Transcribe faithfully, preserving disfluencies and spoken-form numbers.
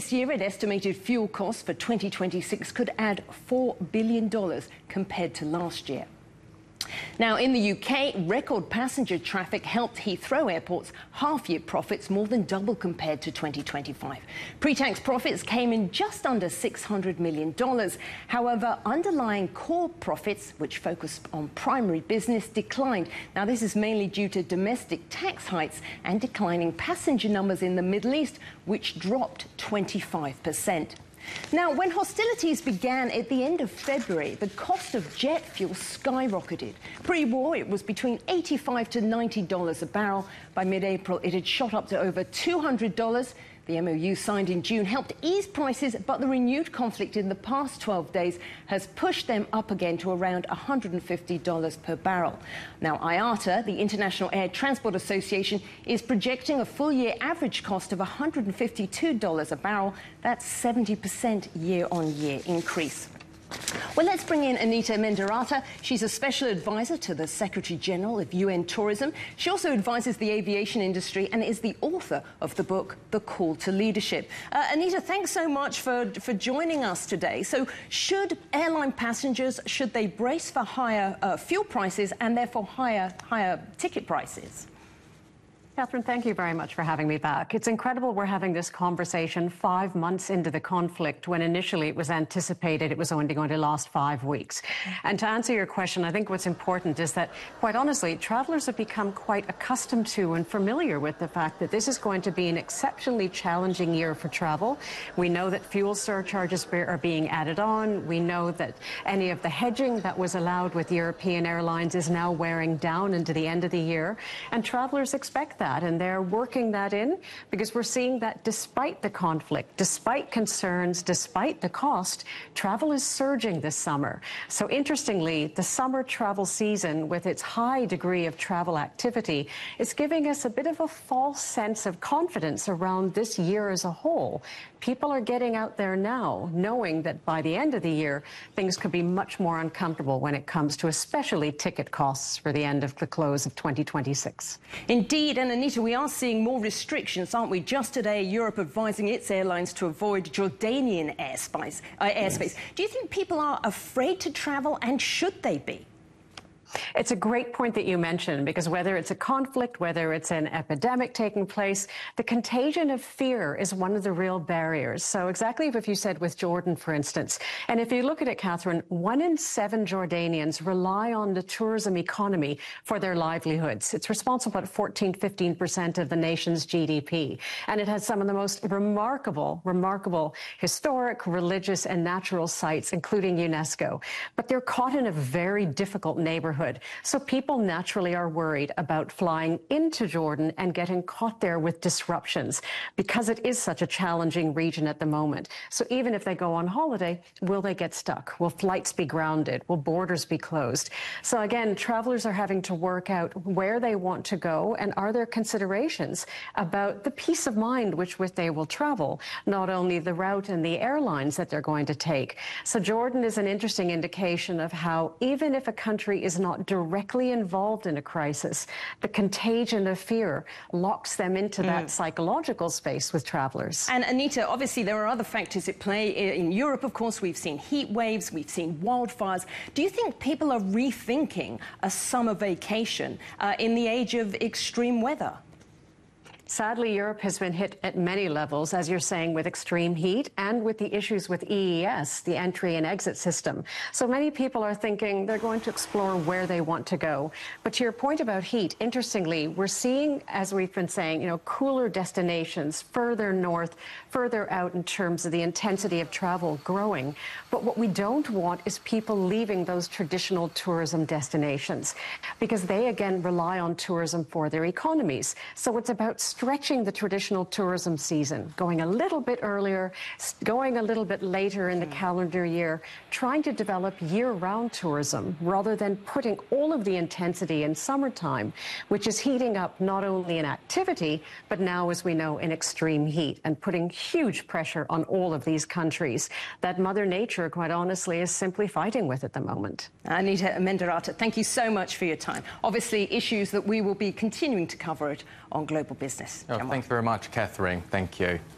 this year, it estimated fuel costs for twenty twenty-six could add four billion dollars compared to last year. Now, in the U K, record passenger traffic helped Heathrow Airport's half-year profits more than double compared to twenty twenty-five. Pre-tax profits came in just under six hundred million dollars. However, underlying core profits, which focused on primary business, declined. Now, this is mainly due to domestic tax hikes and declining passenger numbers in the Middle East, which dropped twenty-five percent. Now, when hostilities began at the end of February, the cost of jet fuel skyrocketed. Pre-war, it was between eighty-five to ninety dollars a barrel. By mid-April, it had shot up to over two hundred dollars. The M O U signed in June helped ease prices, but the renewed conflict in the past twelve days has pushed them up again to around one hundred fifty dollars per barrel. Now, I A T A, the International Air Transport Association, is projecting a full-year average cost of one hundred fifty-two dollars a barrel. That's seventy percent year-on-year increase. Well, let's bring in Anita Mendarata. She's a special advisor to the Secretary General of U N Tourism. She also advises the aviation industry and is the author of the book, The Call to Leadership. Uh, Anita, thanks so much for, for joining us today. So should airline passengers, should they brace for higher uh, fuel prices and therefore higher, higher ticket prices? Catherine, thank you very much for having me back. It's incredible we're having this conversation five months into the conflict when initially it was anticipated it was only going to last five weeks. And to answer your question, I think what's important is that, quite honestly, travellers have become quite accustomed to and familiar with the fact that this is going to be an exceptionally challenging year for travel. We know that fuel surcharges are being added on. We know that any of the hedging that was allowed with European airlines is now wearing down into the end of the year. And travellers expect that. And they're working that in because we're seeing that despite the conflict, despite concerns, despite the cost, travel is surging this summer. So interestingly, the summer travel season, with its high degree of travel activity, is giving us a bit of a false sense of confidence around this year as a whole. People are getting out there now, knowing that by the end of the year, things could be much more uncomfortable when it comes to especially ticket costs for the end of the close of twenty twenty-six. Indeed, and Anita, we are seeing more restrictions, aren't we? Just today, Europe advising its airlines to avoid Jordanian airspace. Uh, airspace. Yes. Do you think people are afraid to travel, and should they be? It's a great point that you mentioned, because whether it's a conflict, whether it's an epidemic taking place, the contagion of fear is one of the real barriers. So exactly what you said with Jordan, for instance. And if you look at it, Catherine, one in seven Jordanians rely on the tourism economy for their livelihoods. It's responsible for fourteen, fifteen percent of the nation's G D P. And it has some of the most remarkable, remarkable historic, religious and natural sites, including UNESCO. But they're caught in a very difficult neighborhood. So people naturally are worried about flying into Jordan and getting caught there with disruptions because it is such a challenging region at the moment. So even if they go on holiday, will they get stuck? Will flights be grounded? Will borders be closed? So again, travelers are having to work out where they want to go, and are there considerations about the peace of mind which with they will travel, not only the route and the airlines that they're going to take. So Jordan is an interesting indication of how, even if a country is not directly involved in a crisis, the contagion of fear locks them into mm. that psychological space with travellers. And Anita, obviously there are other factors at play. In Europe, of course, we've seen heat waves, we've seen wildfires. Do you think people are rethinking a summer vacation uh, in the age of extreme weather? Sadly, Europe has been hit at many levels, as you're saying, with extreme heat and with the issues with E E S, the entry and exit system. So many people are thinking they're going to explore where they want to go. But to your point about heat, interestingly, we're seeing, as we've been saying, you know, cooler destinations further north, further out in terms of the intensity of travel growing. But what we don't want is people leaving those traditional tourism destinations, because they, again, rely on tourism for their economies. So it's about stretching the traditional tourism season, going a little bit earlier, going a little bit later in the calendar year, trying to develop year-round tourism rather than putting all of the intensity in summertime, which is heating up not only in activity, but now, as we know, in extreme heat, and putting huge pressure on all of these countries that Mother Nature, quite honestly, is simply fighting with at the moment. Anita Mendarata, thank you so much for your time. Obviously, issues that we will be continuing to cover it on Global Business. Oh, thanks very much, Catherine. Thank you.